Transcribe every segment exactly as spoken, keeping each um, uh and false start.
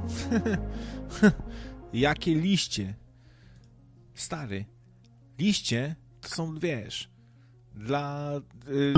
Jakie liście? Stary, liście to są, wiesz, dla... Y...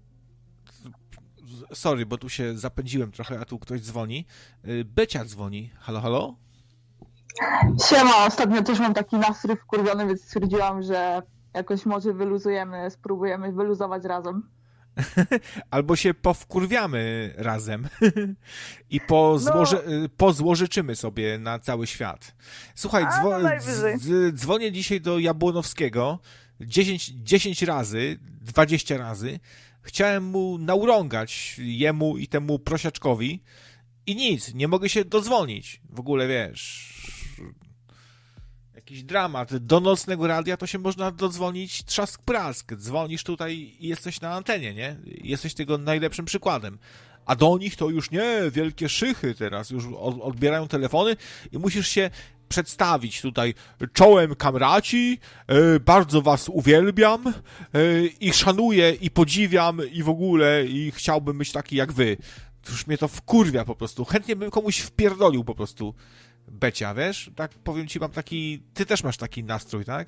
Sorry, bo tu się zapędziłem trochę, a tu ktoś dzwoni. Y... Becia dzwoni. Halo, halo? Siema, ostatnio też mam taki nastrój wkurwiony, więc stwierdziłam, że jakoś może wyluzujemy, spróbujemy wyluzować razem. Albo się powkurwiamy razem i pozłoży, no. pozłożyczymy sobie na cały świat. Słuchaj, dzwo- no dz- dzwonię dzisiaj do Jabłonowskiego dziesięć, dziesięć razy, dwadzieścia razy. Chciałem mu naurągać, jemu i temu prosiaczkowi i nic, nie mogę się dodzwonić. W ogóle, wiesz... Jakiś dramat. Do nocnego radia to się można dodzwonić trzask prask. Dzwonisz tutaj i jesteś na antenie, nie? Jesteś tego najlepszym przykładem. A do nich to już nie, wielkie szychy teraz. Już odbierają telefony i musisz się przedstawić tutaj czołem kamraci, yy, bardzo was uwielbiam yy, i szanuję i podziwiam i w ogóle i chciałbym być taki jak wy. Już mnie to wkurwia po prostu. Chętnie bym komuś wpierdolił po prostu. Becia, wiesz? Tak powiem ci, mam taki... Ty też masz taki nastrój, tak?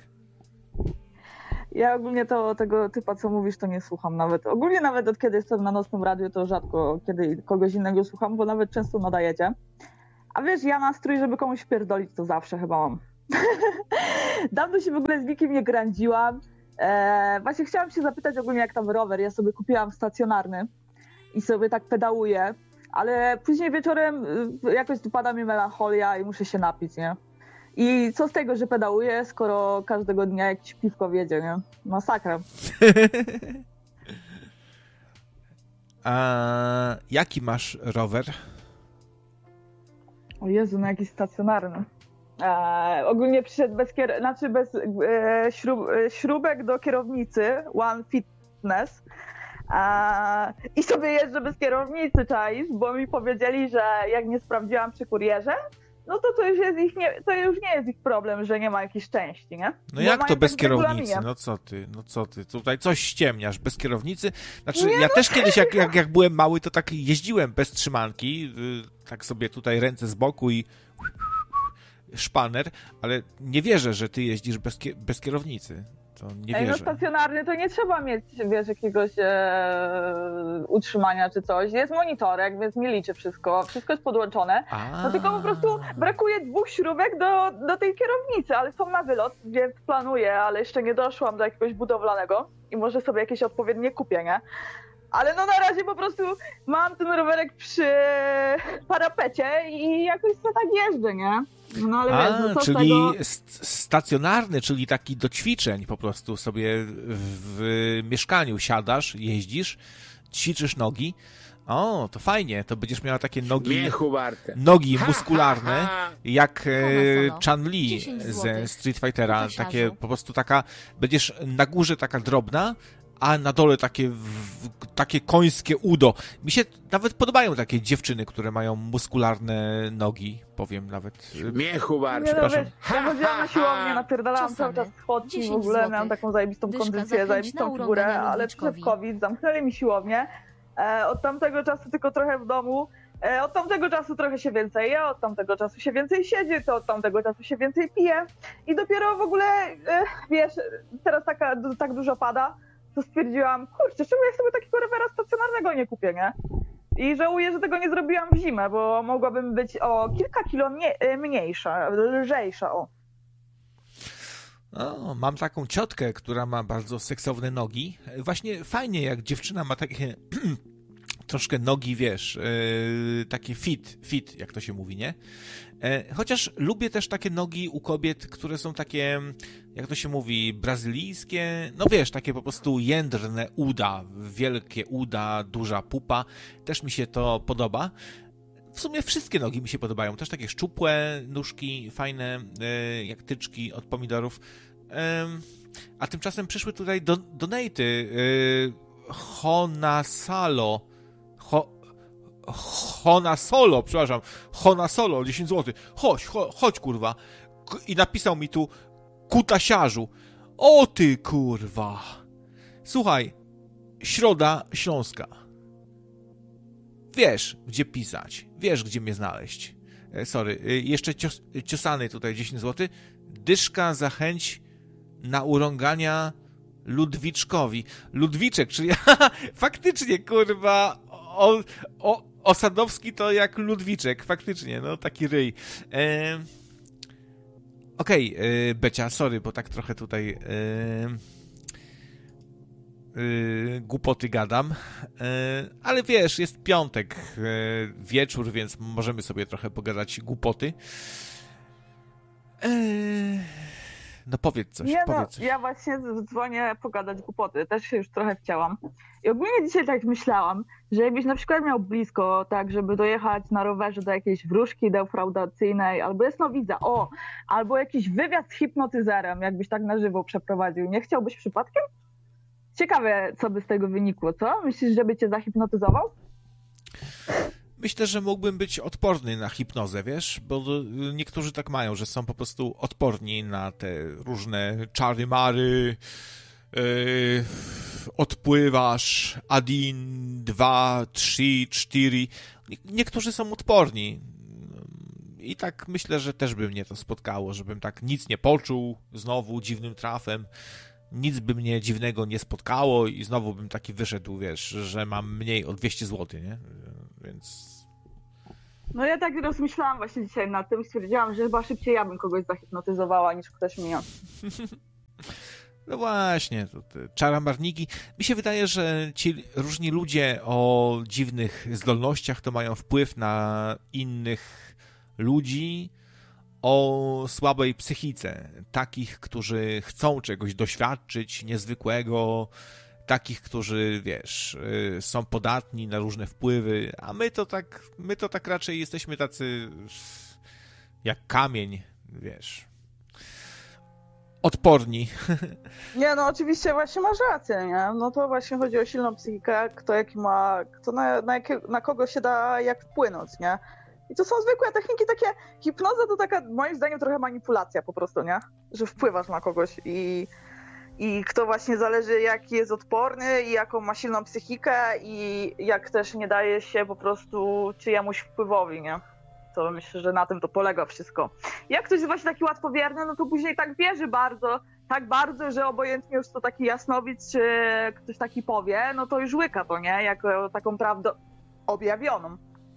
Ja ogólnie to tego typa, co mówisz, to nie słucham nawet. Ogólnie nawet od kiedy jestem na nocnym radiu, to rzadko kiedy kogoś innego słucham, bo nawet często nadajecie. A wiesz, ja nastrój, żeby komuś wpierdolić, to zawsze chyba mam. Dawno się w ogóle z nikim nie grędziłam. Eee, właśnie chciałam się zapytać ogólnie, jak tam rower. Ja sobie kupiłam stacjonarny i sobie tak pedałuję. Ale później wieczorem jakoś dopada mi melancholia i muszę się napić, nie? I co z tego, że pedałuję, skoro każdego dnia jakieś piwko wiedzie, nie? Masakra. A jaki masz rower? O Jezu, no jakiś stacjonarny. E, ogólnie przyszedł bez, kier... znaczy bez e, śrub... śrubek do kierownicy, One Fitness. A, i sobie jeżdżę bez kierownicy, czaisz, bo mi powiedzieli, że jak nie sprawdziłam przy kurierze, no to to już, jest ich nie, to już nie jest ich problem, że nie ma jakiejś części, nie? No bo jak to bez kierownicy? No co ty, no co ty, tutaj coś ściemniasz, bez kierownicy? Znaczy, nie, ja no. też kiedyś, jak, jak, jak byłem mały, to tak jeździłem bez trzymanki, tak sobie tutaj ręce z boku i szpaner, ale nie wierzę, że ty jeździsz bez, bez kierownicy. To nie Ej, wierzę. No stacjonarny to nie trzeba mieć, wiesz, jakiegoś e, utrzymania czy coś. Jest monitorek, więc mi liczy wszystko. Wszystko jest podłączone. A. No tylko po prostu brakuje dwóch śrubek do, do tej kierownicy, ale są na wylot, więc planuję, ale jeszcze nie doszłam do jakiegoś budowlanego i może sobie jakieś odpowiednie kupię, nie? Ale no na razie po prostu mam ten rowerek przy parapecie i jakoś sobie tak jeżdżę, nie? No ale A, wiesz, no co czyli tego... stacjonarny, czyli taki do ćwiczeń po prostu sobie w, w mieszkaniu siadasz, jeździsz, ćwiczysz nogi. O, to fajnie, to będziesz miała takie nogi nogi muskularne, jak Chun-Li ze Street Fightera, takie po prostu taka, będziesz na górze taka drobna, a na dole takie, w, takie końskie udo. Mi się nawet podobają takie dziewczyny, które mają muskularne nogi, powiem nawet. Miechu bardzo. Przepraszam. Ja chodziłam na siłownię, napierdalałam cały czas schodki, w ogóle miałam taką zajebistą Dyszka kondycję, zajebistą figurę, ale przed COVID zamknęli mi siłownię. E, od tamtego czasu tylko trochę w domu. E, od tamtego czasu trochę się więcej je, od tamtego czasu się więcej siedzi, to od tamtego czasu się więcej pije. I dopiero w ogóle, e, wiesz, teraz taka, tak dużo pada, to stwierdziłam, kurczę, czemu ja sobie takiego rowera stacjonarnego nie kupię, nie? I żałuję, że tego nie zrobiłam w zimę, bo mogłabym być o kilka kilo mnie, mniejsza, lżejsza, o. O, mam taką ciotkę, która ma bardzo seksowne nogi. Właśnie fajnie, jak dziewczyna ma takie troszkę nogi, wiesz, yy, takie fit, fit, jak to się mówi, nie? E, chociaż lubię też takie nogi u kobiet, które są takie, jak to się mówi, brazylijskie, no wiesz, takie po prostu jędrne uda, wielkie uda, duża pupa. Też mi się to podoba. W sumie wszystkie nogi mi się podobają. Też takie szczupłe nóżki, fajne, e, jak tyczki od pomidorów. E, a tymczasem przyszły tutaj do, donaty. E, Honasalo. Ho, Honasolo, przepraszam. Honasolo, dziesięć złotych. Chodź, chodź, chodź, kurwa. I napisał mi tu kutasiarzu. O ty, kurwa. Słuchaj, Środa Śląska. Wiesz, gdzie pisać. Wiesz, gdzie mnie znaleźć. sorry, jeszcze cios, ciosany tutaj dziesięć złotych. Dyszka za chęć na urągania Ludwiczkowi. Ludwiczek, czyli faktycznie, kurwa, o, o, Osadowski to jak Ludwiczek, faktycznie, no taki ryj. E, Okej, okay, Becia, sorry, bo tak trochę tutaj e, e, głupoty gadam, e, ale wiesz, jest piątek, e, wieczór, więc możemy sobie trochę pogadać głupoty. E, No powiedz coś, Nie powiedz no, coś. ja właśnie dzwonię pogadać głupoty, też się już trochę chciałam. I ogólnie dzisiaj tak myślałam, że jakbyś na przykład miał blisko, tak, żeby dojechać na rowerze do jakiejś wróżki defraudacyjnej, albo jasnowidza, o, albo jakiś wywiad z hipnotyzerem, jakbyś tak na żywo przeprowadził, nie chciałbyś przypadkiem? Ciekawe, co by z tego wynikło, co? Myślisz, żeby cię zahipnotyzował? Myślę, że mógłbym być odporny na hipnozę, wiesz, bo niektórzy tak mają, że są po prostu odporni na te różne czary-mary, yy, odpływasz, adin, dwa, trzy, cztery. Niektórzy są odporni i tak myślę, że też by mnie to spotkało, żebym tak nic nie poczuł znowu dziwnym trafem. Nic by mnie dziwnego nie spotkało i znowu bym taki wyszedł, wiesz, że mam mniej o dwieście złotych, nie? Więc... No ja tak rozmyślałam właśnie dzisiaj nad tym i stwierdziłam, że chyba szybciej ja bym kogoś zahipnotyzowała niż ktoś mnie. No właśnie, to te czaramarniki. Mi się wydaje, że ci różni ludzie o dziwnych zdolnościach to mają wpływ na innych ludzi o słabej psychice. Takich, którzy chcą czegoś doświadczyć niezwykłego, takich, którzy, wiesz, są podatni na różne wpływy, a my to tak, my to tak raczej jesteśmy tacy jak kamień, wiesz, odporni. Nie, no oczywiście właśnie masz rację, nie? No to właśnie chodzi o silną psychikę, kto jaki ma, kto na, na, jakie, na kogo się da jak wpłynąć, nie? I to są zwykłe techniki takie, hipnoza to taka moim zdaniem trochę manipulacja po prostu, nie? Że wpływasz na kogoś i I kto właśnie zależy, jaki jest odporny i jaką ma silną psychikę i jak też nie daje się po prostu czyjemuś wpływowi, nie? To myślę, że na tym to polega wszystko. Jak ktoś jest właśnie taki łatwowierny, no to później tak wierzy bardzo, tak bardzo, że obojętnie już to taki jasnowic, czy ktoś taki powie, no to już łyka to, nie? Jako taką prawdę objawioną.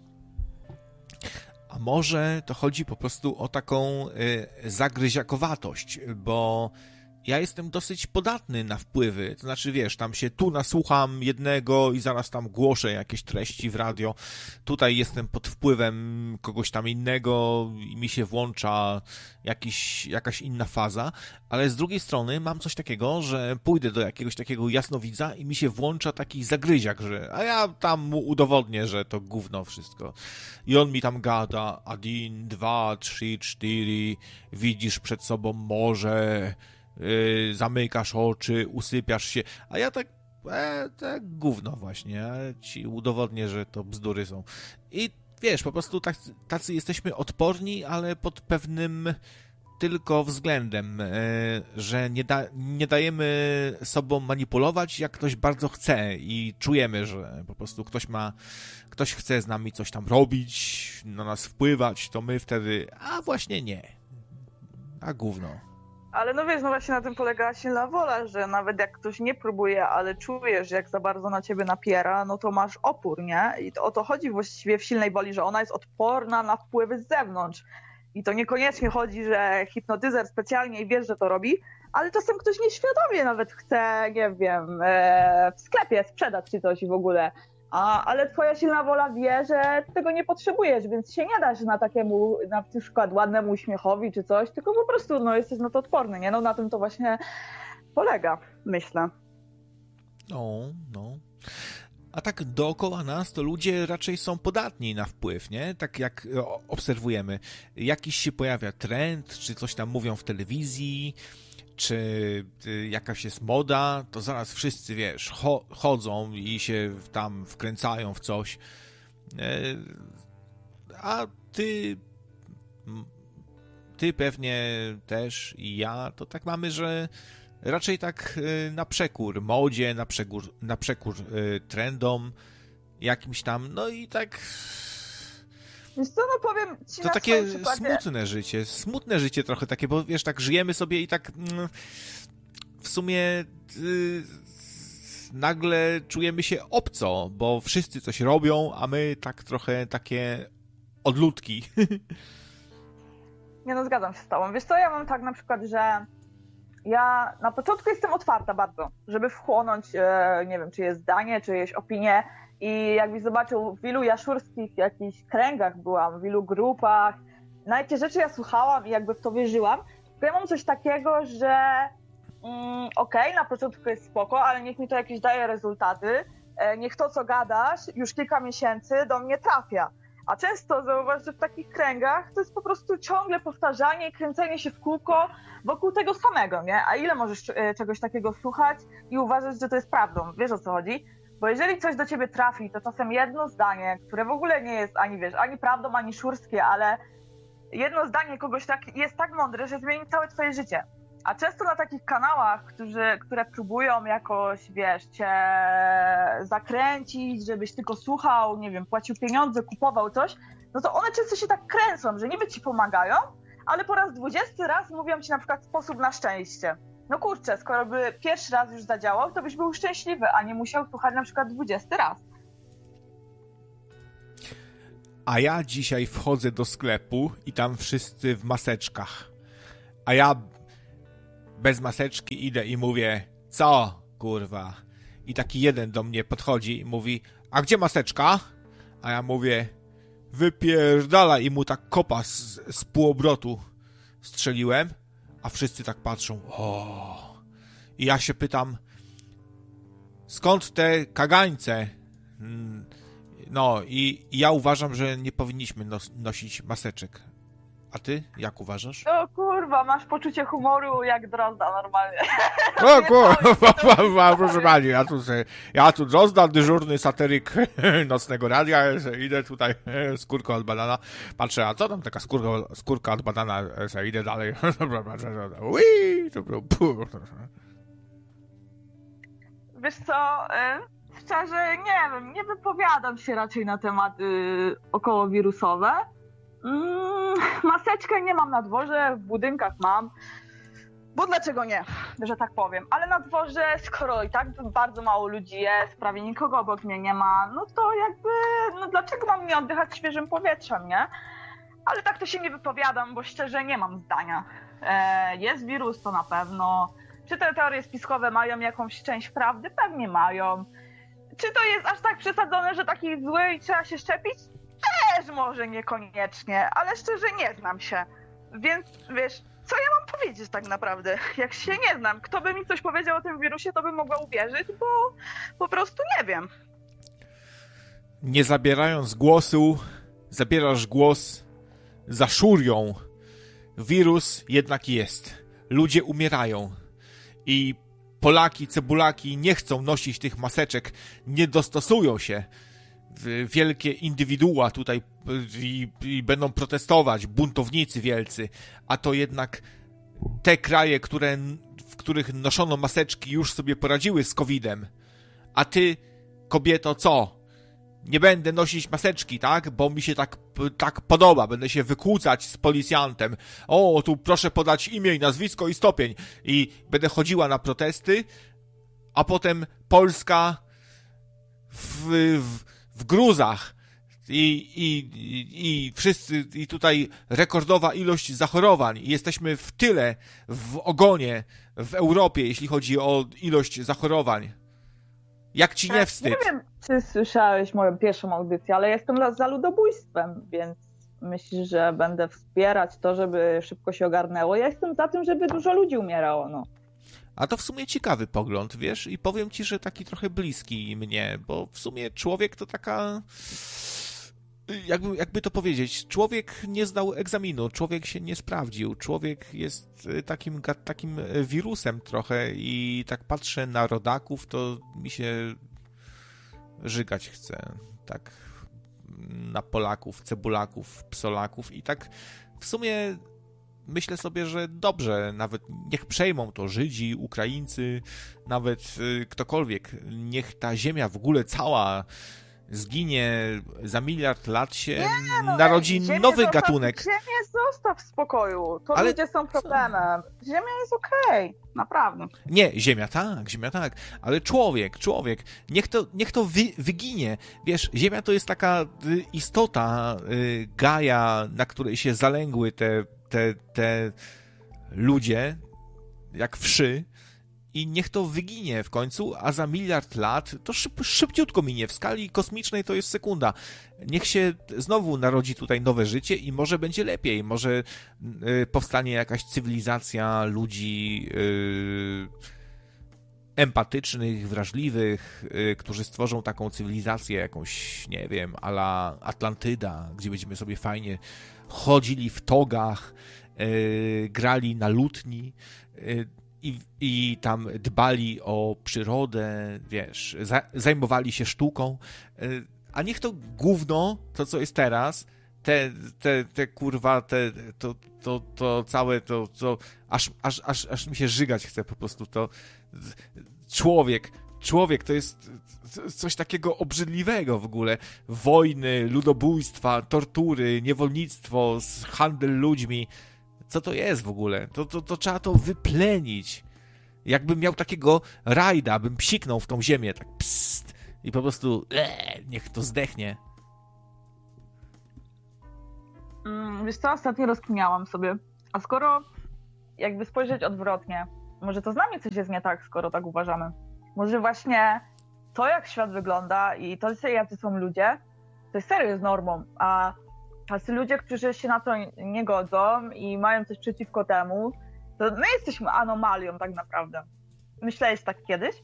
A może to chodzi po prostu o taką y, zagryziakowatość, bo ja jestem dosyć podatny na wpływy, to znaczy, wiesz, tam się tu nasłucham jednego i zaraz tam głoszę jakieś treści w radio, tutaj jestem pod wpływem kogoś tam innego i mi się włącza jakiś, jakaś inna faza, ale z drugiej strony mam coś takiego, że pójdę do jakiegoś takiego jasnowidza i mi się włącza taki zagryziak, że a ja tam mu udowodnię, że to gówno wszystko. I on mi tam gada, adin, dwa, trzy, cztery, widzisz przed sobą morze, Yy, zamykasz oczy, usypiasz się, a ja tak, e, tak gówno właśnie, ja ci udowodnię, że to bzdury są. I wiesz, po prostu tak, tacy jesteśmy odporni, ale pod pewnym tylko względem, yy, że nie, da, nie dajemy sobą manipulować, jak ktoś bardzo chce i czujemy, że po prostu ktoś ma, ktoś chce z nami coś tam robić, na nas wpływać, to my wtedy, a właśnie nie, a gówno. Ale no wiesz, no właśnie na tym polega silna wola, że nawet jak ktoś nie próbuje, ale czujesz, jak za bardzo na ciebie napiera, no to masz opór, nie? I to o to chodzi właściwie w silnej woli, że ona jest odporna na wpływy z zewnątrz. I to niekoniecznie chodzi, że hipnotyzer specjalnie i wiesz, że to robi, ale czasem ktoś nieświadomie nawet chce, nie wiem, w sklepie sprzedać ci coś w ogóle. A, ale twoja silna wola wie, że tego nie potrzebujesz, więc się nie dasz na takiemu, na przykład ładnemu uśmiechowi czy coś, tylko po prostu no, jesteś na to odporny, nie? No na tym to właśnie polega, myślę. No, no. A tak dookoła nas to ludzie raczej są podatni na wpływ, nie? Tak jak obserwujemy. Jakiś się pojawia trend, czy coś tam mówią w telewizji, czy jakaś jest moda, to zaraz wszyscy, wiesz, cho- chodzą i się tam wkręcają w coś. A ty, ty pewnie też i ja, to tak mamy, że raczej tak na przekór modzie, na przekór, na przekór trendom jakimś tam, no i tak Wiesz co, no powiem ci To na takie swoim przykładzie... smutne życie, smutne życie trochę takie, bo wiesz, tak żyjemy sobie i tak mm, w sumie y, nagle czujemy się obco, bo wszyscy coś robią, a my tak trochę takie odludki. Nie no, zgadzam się z tobą. Wiesz co, ja mam tak na przykład, że ja na początku jestem otwarta bardzo, żeby wchłonąć, e, nie wiem, czyjeś zdanie, czyjeś opinie i jakbyś zobaczył, w ilu jaszurskich jakichś kręgach byłam, w ilu grupach, na jakie rzeczy ja słuchałam i jakby w to wierzyłam, to ja mam coś takiego, że mm, okej, okay, na początku jest spoko, ale niech mi to jakieś daje rezultaty, e, niech to, co gadasz, już kilka miesięcy do mnie trafia. A często zauważ, że w takich kręgach to jest po prostu ciągle powtarzanie i kręcenie się w kółko wokół tego samego, nie? A ile możesz czegoś takiego słuchać i uważać, że to jest prawdą? Wiesz, o co chodzi? Bo jeżeli coś do ciebie trafi, to czasem jedno zdanie, które w ogóle nie jest ani, wiesz, ani prawdą, ani szurskie, ale jedno zdanie kogoś tak, jest tak mądre, że zmieni całe twoje życie. A często na takich kanałach, którzy, które próbują jakoś, wiesz, cię zakręcić, żebyś tylko słuchał, nie wiem, płacił pieniądze, kupował coś, no to one często się tak kręcą, że niby ci pomagają, ale po raz dwudziesty raz mówią ci na przykład sposób na szczęście. No kurczę, skoro by pierwszy raz już zadziałał, to byś był szczęśliwy, a nie musiał słuchać na przykład dwudziesty raz. A ja dzisiaj wchodzę do sklepu i tam wszyscy w maseczkach. A ja bez maseczki idę i mówię, co, kurwa? I taki jeden do mnie podchodzi i mówi, a gdzie maseczka? A ja mówię, wypierdala, i mu tak kopa z, z półobrotu strzeliłem, a wszyscy tak patrzą, o. I ja się pytam, skąd te kagańce? No i, i ja uważam, że nie powinniśmy nos, nosić maseczek. A ty? Jak uważasz? O kurwa, masz poczucie humoru jak Drozda normalnie. O kurwa, proszę pani, ja tu, se, ja tu Drozda, dyżurny satyryk nocnego radia, idę tutaj skórka od banana, patrzę, a co tam taka skórka, skórka od banana, idę dalej. Wiesz co, szczerze nie wiem, nie wypowiadam się raczej na tematy okołowirusowe. Mm, maseczkę nie mam na dworze, w budynkach mam, bo dlaczego nie, że tak powiem, ale na dworze, skoro i tak bardzo mało ludzi jest, prawie nikogo obok mnie nie ma, no to jakby, no dlaczego mam nie oddychać świeżym powietrzem, nie? Ale tak to się nie wypowiadam, bo szczerze nie mam zdania. E, jest wirus, to na pewno. Czy te teorie spiskowe mają jakąś część prawdy? Pewnie mają. Czy to jest aż tak przesadzone, że taki zły i trzeba się szczepić? Też może niekoniecznie, ale szczerze nie znam się. Więc wiesz, co ja mam powiedzieć tak naprawdę? Jak się nie znam, kto by mi coś powiedział o tym wirusie, to bym mogła uwierzyć, bo po prostu nie wiem. Nie zabierając głosu, zabierasz głos za szurią. Wirus jednak jest. Ludzie umierają. I Polaki, cebulaki nie chcą nosić tych maseczek, nie dostosują się. Wielkie indywidua tutaj i, i będą protestować, buntownicy wielcy, a to jednak te kraje, które, w których noszono maseczki, już sobie poradziły z kowidem. A ty, kobieto, co? Nie będę nosić maseczki, tak? Bo mi się tak, tak podoba, będę się wykłócać z policjantem. O, tu proszę podać imię i nazwisko i stopień. I będę chodziła na protesty, a potem Polska w, w w gruzach i, i, i, i wszyscy, i tutaj rekordowa ilość zachorowań i jesteśmy w tyle, w ogonie w Europie, jeśli chodzi o ilość zachorowań. Jak ci nie wstyd? Nie wiem, czy słyszałeś moją pierwszą audycję, ale jestem za ludobójstwem, więc myślisz, że będę wspierać to, żeby szybko się ogarnęło. Ja jestem za tym, żeby dużo ludzi umierało, no. A to w sumie ciekawy pogląd, wiesz, i powiem ci, że taki trochę bliski mnie, bo w sumie człowiek to taka, jakby, jakby to powiedzieć, człowiek nie zdał egzaminu, człowiek się nie sprawdził, człowiek jest takim, takim wirusem trochę i tak patrzę na rodaków, to mi się żygać chce, tak na Polaków, cebulaków, psolaków i tak w sumie myślę sobie, że dobrze, nawet niech przejmą to Żydzi, Ukraińcy, nawet y, ktokolwiek. Niech ta ziemia w ogóle cała zginie, za miliard lat się Nie, no, narodzi Ziemię nowy zostaw, gatunek. Ziemię zostaw w spokoju. To Ale ludzie są problemem. Ziemia jest okej, okay. Naprawdę. Nie, Ziemia tak, Ziemia tak, ale człowiek, człowiek, niech to, niech to wy, wyginie. Wiesz, Ziemia to jest taka y, istota, y, Gaia, na której się zalęgły te, te, te ludzie, jak wszy, i niech to wyginie w końcu, a za miliard lat to szyb, szybciutko minie. W skali kosmicznej to jest sekunda. Niech się znowu narodzi tutaj nowe życie i może będzie lepiej. Może y, powstanie jakaś cywilizacja ludzi y, empatycznych, wrażliwych, y, którzy stworzą taką cywilizację jakąś, nie wiem, a la Atlantyda, gdzie będziemy sobie fajnie chodzili w togach, y, grali na lutni, y, I, i tam dbali o przyrodę, wiesz, za, zajmowali się sztuką, a niech to gówno, to co jest teraz, te, te, te kurwa, te, to, to, to całe, to, to aż, aż, aż, aż mi się żygać chce po prostu, to człowiek, człowiek to jest coś takiego obrzydliwego w ogóle, wojny, ludobójstwa, tortury, niewolnictwo, handel ludźmi. Co to jest w ogóle? To, to, to trzeba to wyplenić. Jakbym miał takiego rajda, bym psiknął w tą ziemię, tak psst, i po prostu ee, niech to zdechnie. Mm, wiesz co, ostatnio rozkminiałam sobie, a skoro jakby spojrzeć odwrotnie, może to z nami coś jest nie tak, skoro tak uważamy. Może właśnie to, jak świat wygląda i to, jacy są ludzie, to jest serio jest normą, a tacy ludzie, którzy się na to nie godzą i mają coś przeciwko temu, to my jesteśmy anomalią tak naprawdę. Myślałeś tak kiedyś?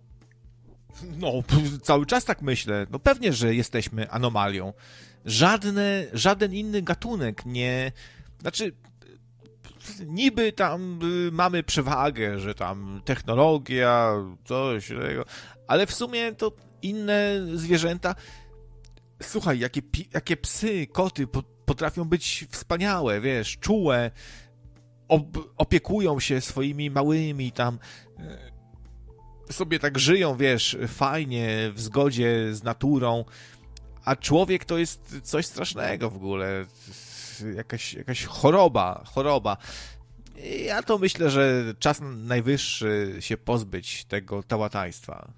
No, cały czas tak myślę. No pewnie, że jesteśmy anomalią. Żadne, żaden inny gatunek nie... Znaczy, niby tam mamy przewagę, że tam technologia, coś takiego, ale w sumie to inne zwierzęta... Słuchaj, jakie, jakie psy, koty potrafią być wspaniałe, wiesz, czułe, ob- opiekują się swoimi małymi tam, sobie tak żyją, wiesz, fajnie, w zgodzie z naturą, a człowiek to jest coś strasznego w ogóle, jakaś, jakaś choroba, choroba. Ja to myślę, że czas najwyższy się pozbyć tego tałataństwa.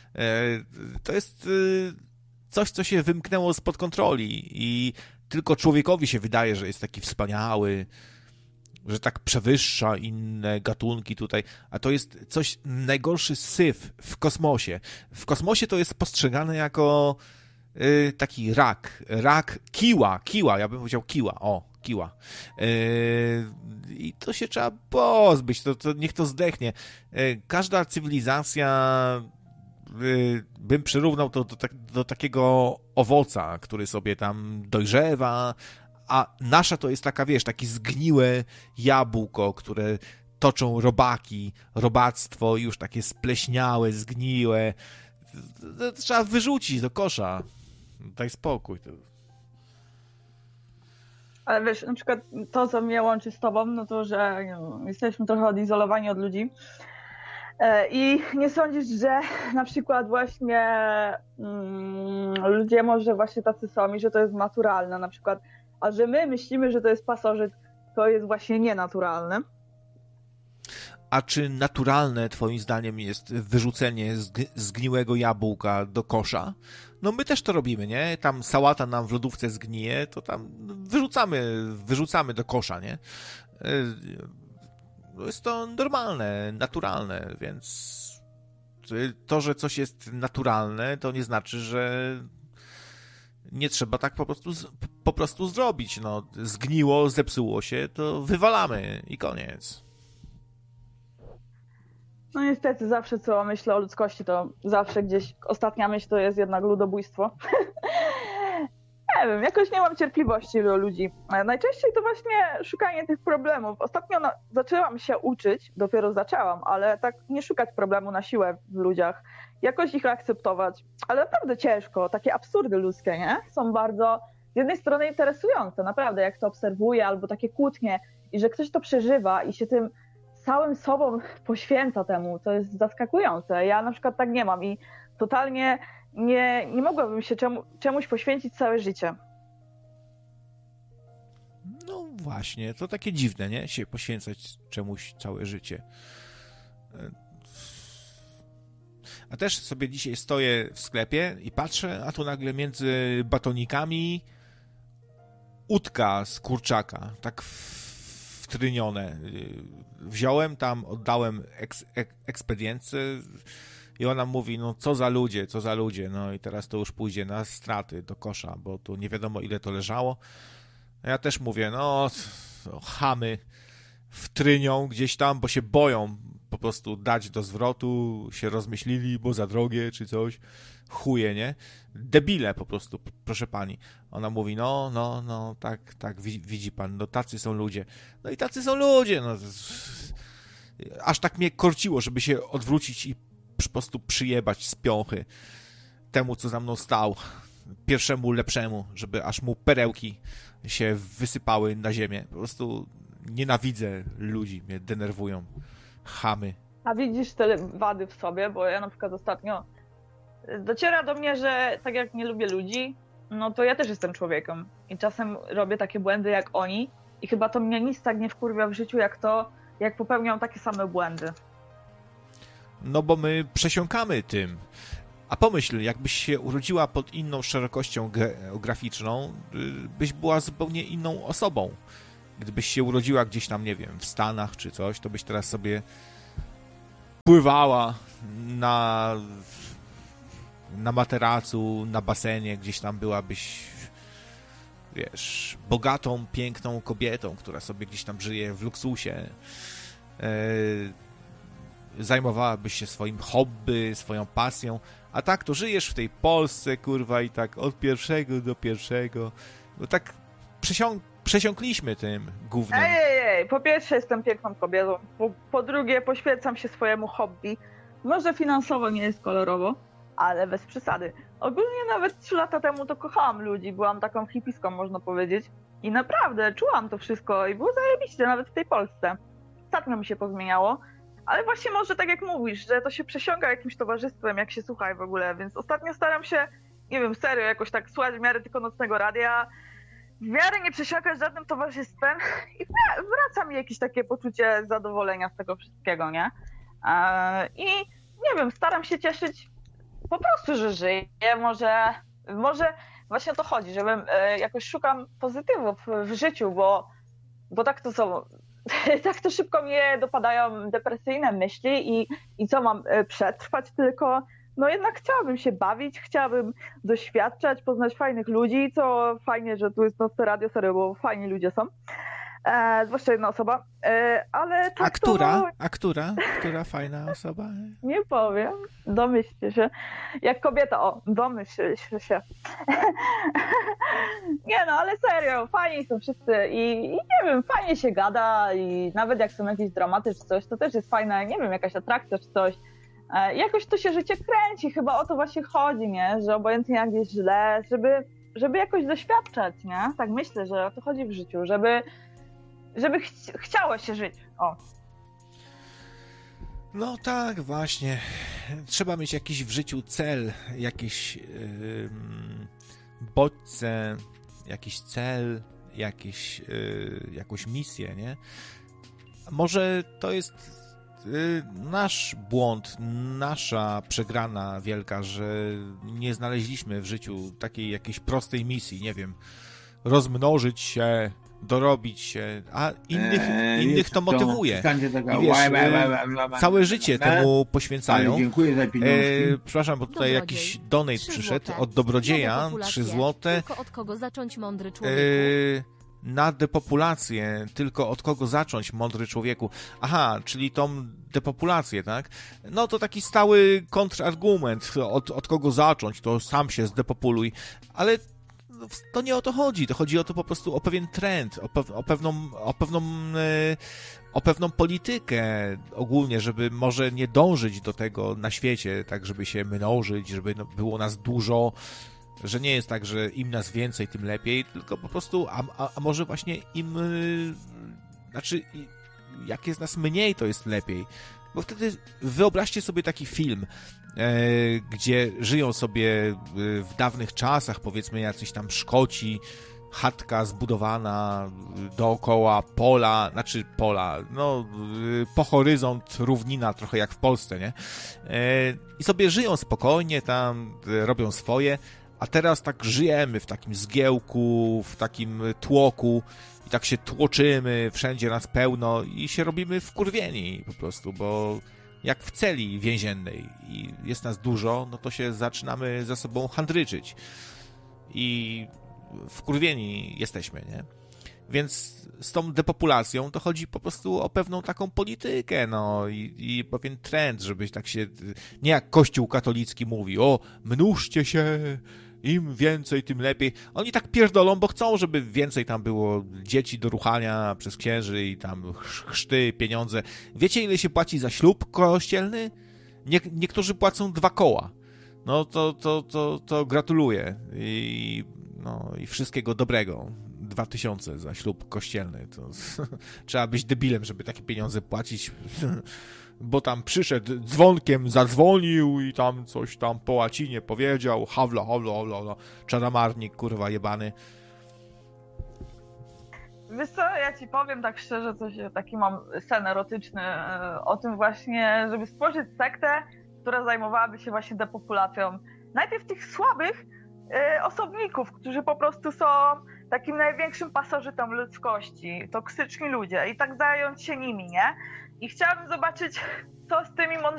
To jest coś, co się wymknęło spod kontroli i tylko człowiekowi się wydaje, że jest taki wspaniały, że tak przewyższa inne gatunki tutaj, a to jest coś, najgorszy syf w kosmosie. W kosmosie to jest postrzegane jako y, taki rak, rak kiła, kiła, ja bym powiedział kiła, o, kiła. Y, I to się trzeba pozbyć, to, to niech to zdechnie. Y, każda cywilizacja, y, bym przyrównał to do, do, do takiego owoca, który sobie tam dojrzewa, a nasza to jest taka, wiesz, takie zgniłe jabłko, które toczą robaki, robactwo, już takie spleśniałe, zgniłe. To trzeba wyrzucić do kosza. Daj spokój. Ale wiesz, na przykład to, co mnie łączy z tobą, no to, że no, jesteśmy trochę odizolowani od ludzi. I nie sądzisz, że na przykład właśnie mm, ludzie może właśnie tacy są i że to jest naturalne na przykład, a że my myślimy, że to jest pasożyt, to jest właśnie nienaturalne. A czy naturalne twoim zdaniem jest wyrzucenie zgniłego jabłka do kosza? No my też to robimy, nie? Tam sałata nam w lodówce zgnije, to tam wyrzucamy, wyrzucamy do kosza, nie? Jest to normalne, naturalne, więc to, że coś jest naturalne, to nie znaczy, że nie trzeba tak po prostu, po prostu zrobić. No, zgniło, zepsuło się, to wywalamy i koniec. No niestety, zawsze co myślę o ludzkości, to zawsze gdzieś ostatnia myśl to jest jednak ludobójstwo. Nie wiem, jakoś nie mam cierpliwości do ludzi. Najczęściej to właśnie szukanie tych problemów. Ostatnio na, zaczęłam się uczyć, dopiero zaczęłam, ale tak nie szukać problemu na siłę w ludziach. Jakoś ich akceptować, ale naprawdę ciężko. Takie absurdy ludzkie, nie? Są bardzo z jednej strony interesujące, naprawdę, jak to obserwuję, albo takie kłótnie i że ktoś to przeżywa i się tym całym sobą poświęca temu, to jest zaskakujące. Ja na przykład tak nie mam i totalnie nie, nie mogłabym się czemu, czemuś poświęcić całe życie. No właśnie, to takie dziwne, nie? Się poświęcać czemuś całe życie. A też sobie dzisiaj stoję w sklepie i patrzę, a tu nagle między batonikami udka z kurczaka, tak wtrynione. Wziąłem tam, oddałem eks, ek, ekspedientce i ona mówi, no co za ludzie, co za ludzie, no i teraz to już pójdzie na straty do kosza, bo tu nie wiadomo ile to leżało. Ja też mówię, no chamy wtrynią gdzieś tam, bo się boją po prostu dać do zwrotu, się rozmyślili, bo za drogie czy coś. Chuje, nie? Debile po prostu, proszę pani. Ona mówi, no, no, no, tak, tak, widzi pan, no tacy są ludzie. No i tacy są ludzie, no. Aż tak mnie korciło, żeby się odwrócić i po prostu przyjebać z piąchy temu, co za mną stał. Pierwszemu, lepszemu, żeby aż mu perełki się wysypały na ziemię. Po prostu nienawidzę ludzi, mnie denerwują. Chamy. A widzisz te wady w sobie, bo ja na przykład ostatnio dociera do mnie, że tak jak nie lubię ludzi, no to ja też jestem człowiekiem i czasem robię takie błędy jak oni i chyba to mnie nic tak nie wkurwia w życiu jak to, jak popełniam takie same błędy. No bo my przesiąkamy tym. A pomyśl, jakbyś się urodziła pod inną szerokością geograficzną, byś była zupełnie inną osobą. Gdybyś się urodziła gdzieś tam, nie wiem, w Stanach czy coś, to byś teraz sobie pływała na, na materacu, na basenie, gdzieś tam byłabyś, wiesz, bogatą, piękną kobietą, która sobie gdzieś tam żyje w luksusie. E, zajmowałabyś się swoim hobby, swoją pasją, a tak to żyjesz w tej Polsce, kurwa, i tak od pierwszego do pierwszego, bo tak przesiąk przesiąkliśmy tym gównem. Ej, ej, ej, po pierwsze jestem piękną kobietą, po, po drugie poświęcam się swojemu hobby. Może finansowo nie jest kolorowo, ale bez przesady. Ogólnie nawet trzy lata temu to kochałam ludzi, byłam taką hipiską, można powiedzieć. I naprawdę czułam to wszystko i było zajebiście, nawet w tej Polsce. Ostatnio mi się pozmieniało, ale właśnie może tak jak mówisz, że to się przesiąga jakimś towarzystwem, jak się słucha w ogóle, więc ostatnio staram się, nie wiem, serio, jakoś tak słuchać w miarę tylko nocnego radia, w miarę nie przesiąkać żadnym towarzystwem i wraca mi jakieś takie poczucie zadowolenia z tego wszystkiego, nie? I nie wiem, staram się cieszyć po prostu, że żyję, może, może właśnie o to chodzi, żebym jakoś szukam pozytywów w życiu, bo, bo tak to są, tak to szybko mnie dopadają depresyjne myśli i, i co mam przetrwać tylko. No jednak chciałabym się bawić, chciałabym doświadczać, poznać fajnych ludzi, co fajnie, że tu jest Nocne Radio, serio, bo fajni ludzie są, e, zwłaszcza jedna osoba, e, ale tak. A która? To... A która? Która fajna osoba? Nie powiem, domyślcie się. Jak kobieta, o, domyślcie się. Nie no, ale serio, fajni są wszyscy i, i nie wiem, fajnie się gada i nawet jak są jakieś dramaty czy coś, to też jest fajne, nie wiem, jakaś atrakcja czy coś. Jakoś to się życie kręci, chyba o to właśnie chodzi, nie? Że obojętnie jak jest źle, żeby, żeby jakoś doświadczać, nie? Tak myślę, że o to chodzi w życiu, żeby, żeby ch chciało się żyć, o. No tak, właśnie. Trzeba mieć jakiś w życiu cel, jakieś yy, bodźce, jakiś cel, jakieś, yy, jakąś misję, nie? Może to jest nasz błąd, nasza przegrana wielka, że nie znaleźliśmy w życiu takiej jakiejś prostej misji, nie wiem, rozmnożyć się, dorobić się, a innych, eee, innych to motywuje. I wiesz, całe życie temu poświęcają. Dziękuję za pieniążki. E, przepraszam, bo tutaj jakiś donate przyszedł od Dobrodzieja, trzy złote. Tylko od kogo zacząć, mądry człowieku? E, na depopulację, tylko od kogo zacząć, mądry człowieku. Aha, czyli tą depopulację, tak? No to taki stały kontrargument, od, od kogo zacząć, to sam się zdepopuluj, ale to nie o to chodzi, to chodzi o to po prostu o pewien trend, o, pe o pewną, o pewną, e, o pewną politykę ogólnie, żeby może nie dążyć do tego na świecie, tak żeby się mnożyć, żeby no, było nas dużo, że nie jest tak, że im nas więcej, tym lepiej, tylko po prostu, a, a, a może właśnie im, yy, znaczy, jak jest nas mniej, to jest lepiej. Bo wtedy wyobraźcie sobie taki film, e, gdzie żyją sobie w dawnych czasach, powiedzmy jacyś tam Szkoci, chatka zbudowana dookoła pola, znaczy pola, no po horyzont równina, trochę jak w Polsce, nie? I sobie żyją spokojnie tam, robią swoje, a teraz tak żyjemy w takim zgiełku, w takim tłoku i tak się tłoczymy, wszędzie nas pełno i się robimy wkurwieni po prostu, bo jak w celi więziennej i jest nas dużo, no to się zaczynamy ze sobą handryczyć i wkurwieni jesteśmy, nie? Więc z tą depopulacją to chodzi po prostu o pewną taką politykę, no i, i pewien trend, żeby tak się, nie jak Kościół katolicki mówi, o, mnóżcie się, im więcej, tym lepiej. Oni tak pierdolą, bo chcą, żeby więcej tam było dzieci do ruchania przez księży i tam chrzty, pieniądze. Wiecie, ile się płaci za ślub kościelny? Nie, niektórzy płacą dwa koła. No to, to, to, to gratuluję i, no, i wszystkiego dobrego. Dwa tysiące za ślub kościelny. To trzeba być debilem, żeby takie pieniądze płacić, bo tam przyszedł dzwonkiem, zadzwonił i tam coś tam po łacinie powiedział, hawla, hawla, hawla, hawla. Czaramarnik, kurwa, jebany. Wiesz co, ja ci powiem tak szczerze, coś, taki mam sen erotyczny o tym właśnie, żeby stworzyć sektę, która zajmowałaby się właśnie depopulacją. Najpierw tych słabych y, osobników, którzy po prostu są takim największym pasożytem ludzkości, toksyczni ludzie i tak zająć się nimi, nie? I chciałabym zobaczyć, co z tymi mądrzymi